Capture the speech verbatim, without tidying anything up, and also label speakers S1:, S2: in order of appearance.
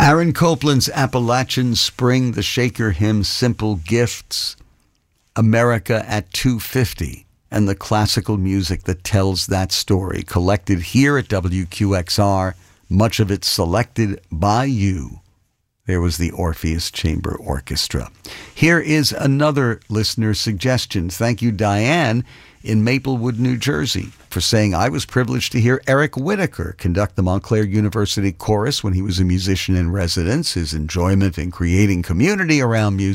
S1: Aaron Copland's Appalachian Spring, the Shaker hymn, Simple Gifts, America at two fifty, and the classical music that tells that story, collected here at W Q X R, much of it selected by you. There was the Orpheus Chamber Orchestra. Here is another listener suggestion. Thank you, Diane, in Maplewood, New Jersey, for saying, I was privileged to hear Eric Whitacre conduct the Montclair University Chorus when he was a musician in residence. His enjoyment in creating community around music